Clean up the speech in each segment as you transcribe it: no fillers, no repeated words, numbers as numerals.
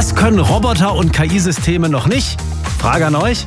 Was können Roboter und KI-Systeme noch nicht? Frage an euch.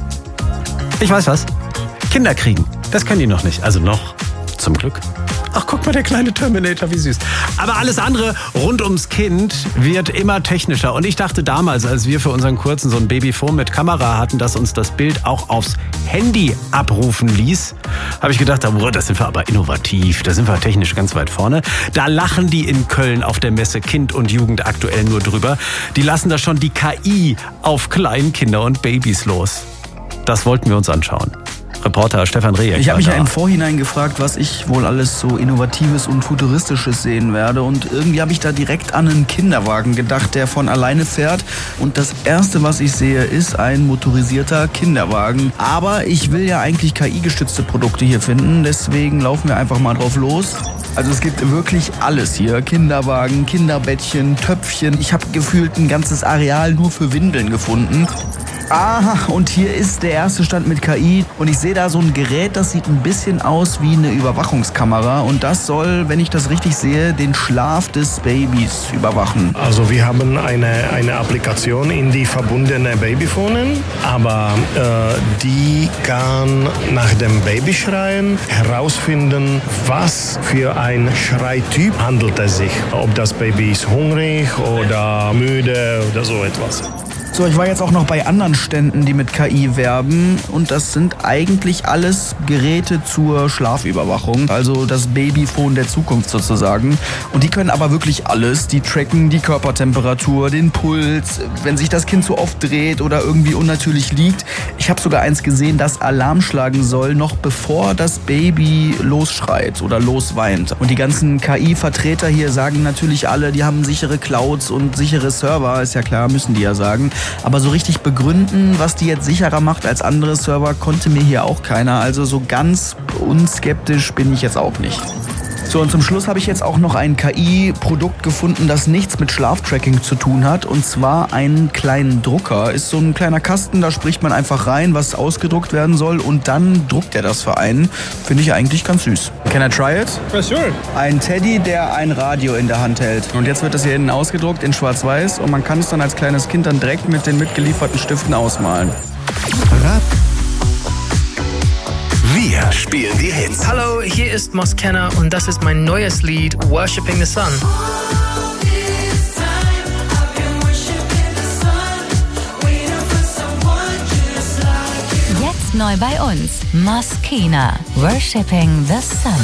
Ich weiß was. Kinder kriegen. Das können die noch nicht. Also noch. Zum Glück. Ach, guck mal, der kleine Terminator, wie süß. Aber alles andere rund ums Kind wird immer technischer. Und ich dachte damals, als wir für unseren Kurzen so ein Babyphone mit Kamera hatten, dass uns das Bild auch aufs Handy abrufen ließ, habe ich gedacht, oh, da sind wir aber innovativ, da sind wir technisch ganz weit vorne. Da lachen die in Köln auf der Messe Kind und Jugend aktuell nur drüber. Die lassen da schon die KI auf Kleinkinder und Babys los. Das wollten wir uns anschauen. Reporter Stefan Rehek. Ich habe mich ja im Vorhinein gefragt, was ich wohl alles so Innovatives und Futuristisches sehen werde. Und irgendwie habe ich da direkt an einen Kinderwagen gedacht, der von alleine fährt. Und das Erste, was ich sehe, ist ein motorisierter Kinderwagen. Aber ich will ja eigentlich KI-gestützte Produkte hier finden. Deswegen laufen wir einfach mal drauf los. Also es gibt wirklich alles hier. Kinderwagen, Kinderbettchen, Töpfchen. Ich habe gefühlt ein ganzes Areal nur für Windeln gefunden. Aha, und hier ist der erste Stand mit KI und ich sehe da so ein Gerät, das sieht ein bisschen aus wie eine Überwachungskamera und das soll, wenn ich das richtig sehe, den Schlaf des Babys überwachen. Also wir haben eine Applikation in die verbundene Babyphonen, aber die kann nach dem Babyschreien herausfinden, was für ein Schreityp handelt es sich. Ob das Baby ist hungrig oder müde oder so etwas. So, ich war jetzt auch noch bei anderen Ständen, die mit KI werben und das sind eigentlich alles Geräte zur Schlafüberwachung, also das Babyphone der Zukunft sozusagen. Und die können aber wirklich alles. Die tracken die Körpertemperatur, den Puls, wenn sich das Kind zu oft dreht oder irgendwie unnatürlich liegt. Ich habe sogar eins gesehen, das Alarm schlagen soll, noch bevor das Baby losschreit oder losweint. Und die ganzen KI-Vertreter hier sagen natürlich alle, die haben sichere Clouds und sichere Server, ist ja klar, müssen die ja sagen. Aber so richtig begründen, was die jetzt sicherer macht als andere Server, konnte mir hier auch keiner. Also so ganz unskeptisch bin ich jetzt auch nicht. So, und zum Schluss habe ich jetzt auch noch ein KI-Produkt gefunden, das nichts mit Schlaftracking zu tun hat. Und zwar einen kleinen Drucker. Ist so ein kleiner Kasten, da spricht man einfach rein, was ausgedruckt werden soll. Und dann druckt er das für einen. Finde ich eigentlich ganz süß. Can I try it? Yeah, sure. Ein Teddy, der ein Radio in der Hand hält. Und jetzt wird das hier innen ausgedruckt in schwarz-weiß. Und man kann es dann als kleines Kind dann direkt mit den mitgelieferten Stiften ausmalen. Wir spielen die Hits. Hallo, hier ist Moskenna und das ist mein neues Lied Worshipping the Sun. Jetzt neu bei uns, Moskenna, Worshipping the Sun.